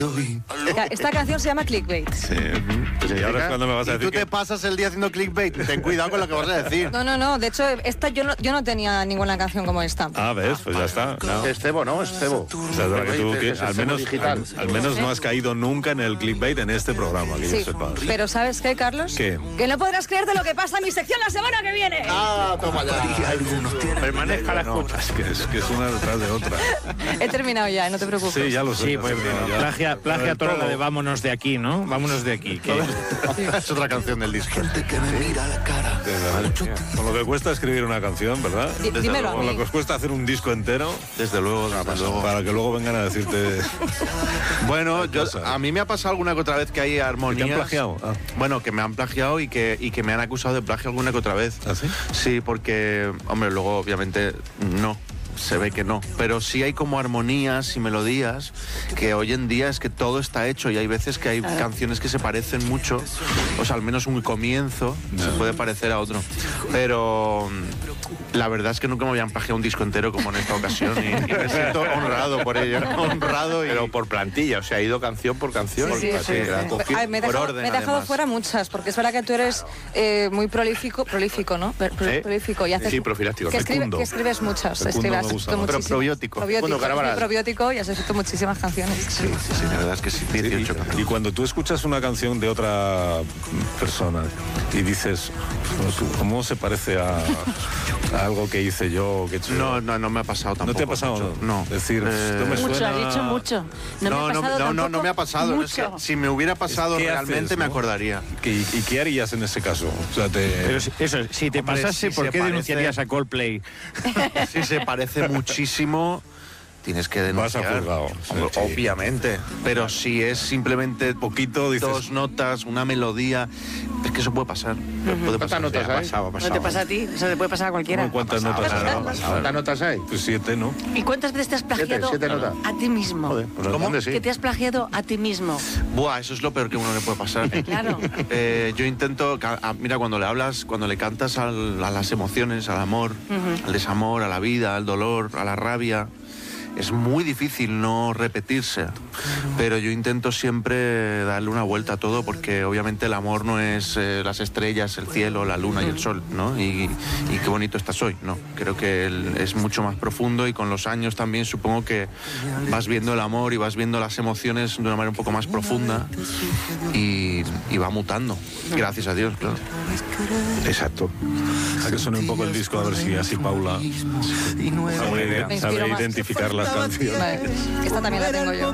Esta canción se llama Clickbait. Sí. Pues ¿y ahora cuándo me vas a decir tú te pasas el día haciendo clickbait? Ten cuidado con lo que vas a decir. No. De hecho, esta yo no tenía ninguna canción como esta. Ah, ¿ves? Pues ya está. No. Es cebo, ¿no? Es cebo. O sea, que tú, que al menos no has caído nunca en el clickbait en este programa, que Sí, yo sepa. pero ¿sabes qué, Carlos? ¿Qué? Que no podrás creerte lo que pasa en mi sección la semana que viene. Ah, toma ya. Permanezca la escucha. Es que es una detrás de otra. He terminado ya, no te preocupes. Sí, ya lo sé. Sí, ya pues sé, ya. plagia toda la todo. de vámonos de aquí, ¿no? Vámonos de aquí. Que... Es otra canción del disco. Con lo que cuesta escribir una canción, ¿verdad? Dímelo a Con lo mí. que os cuesta hacer un disco entero, Desde luego. para que luego vengan a decirte... Bueno, cosas. a mí me ha pasado alguna que otra vez que hay armonías. ¿Que te han plagiado? Ah. Bueno, que me han plagiado y que me han acusado de plagio alguna que otra vez. ¿Ah, sí? Sí, porque, hombre, luego obviamente no. Se ve que no, pero sí hay como armonías y melodías que hoy en día es que todo está hecho y hay veces que hay canciones que se parecen mucho, o sea, al menos un comienzo se puede parecer a otro, pero la verdad es que nunca me habían plagiado un disco entero como en esta ocasión y me siento honrado por ello, honrado y... Pero por plantilla, o sea, ha ido canción por canción. Sí. La cogido Ay, me he por dejado, orden, me he dejado además. fuera muchas, porque es verdad que tú eres muy prolífico, ¿no? Prolífico. Y haces, Sí, profiláctico. que Fecundo. escribes muchas. Fecundo me Escribes gusta tú más. Pero muchísimas. probiótico. Probiótico, Carabaral. probiótico y has escrito muchísimas canciones. Sí, la verdad es que sí, 18 canciones. Y cuando tú escuchas una canción de otra persona y dices, ¿cómo se parece a algo que hice yo? Que he hecho yo? No me ha pasado tampoco. ¿No te ha pasado? mucho. No. Es decir, esto me Mucho, suena... ha dicho mucho. No me ha pasado. Es que si me hubiera pasado ¿Qué realmente haces, me no? acordaría. ¿Y qué harías en ese caso? O sea, Pero eso, si te Hombre, pasase, si ¿por se qué parece- denunciarías a Coldplay? Si se parece muchísimo, tienes que Vas a denunciar. juzgado. Sí. Obviamente. Pero si es simplemente Poquito, dices... dos notas, una melodía, es que eso puede pasar. Puede pasar. notas hay? No te pasa a ti, eso te puede pasar a cualquiera. ¿Cuántas notas hay? ¿Cuántas notas hay? Pues 7, ¿no? ¿Y cuántas veces te has plagiado siete notas. a ti mismo? Joder, pues ¿Cómo? responde, sí. Que te has plagiado a ti mismo. Buah, eso es lo peor que a uno le puede pasar. Claro. Yo intento, mira, cuando le hablas, cuando le cantas a las emociones, al amor, al desamor, a la vida, al dolor, a la rabia, es muy difícil no repetirse, pero yo intento siempre darle una vuelta a todo porque obviamente el amor no es las estrellas, el cielo, la luna y el sol, ¿no? Y qué bonito estás hoy, ¿no? Creo que es mucho más profundo y con los años también supongo que vas viendo el amor y vas viendo las emociones de una manera un poco más profunda y va mutando, gracias a Dios, claro. Exacto. A que suene un poco el disco, a ver si así Paula Me sabe inspiro más. identificar las canciones. Vale, esta también la tengo yo.